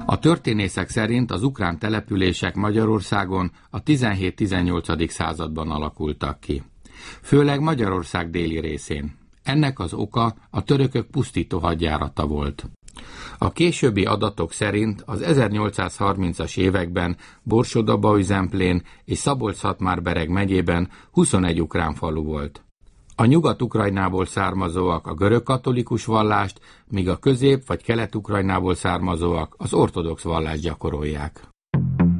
A történészek szerint az ukrán települések Magyarországon a 17-18. században alakultak ki. Főleg Magyarország déli részén. Ennek az oka a törökök pusztító hadjárata volt. A későbbi adatok szerint az 1830-as években Borsod-Abaúj-Zemplén és Szabolcs-Szatmár-Bereg megyében 21 ukrán falu volt. A Nyugat-Ukrajnából származóak a görögkatolikus vallást, míg a Közép- vagy Kelet-Ukrajnából származóak az ortodox vallást gyakorolják.